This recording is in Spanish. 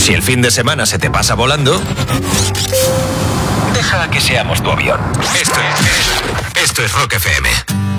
Si el fin de semana se te pasa volando, deja que seamos tu avión. Esto es Rock FM.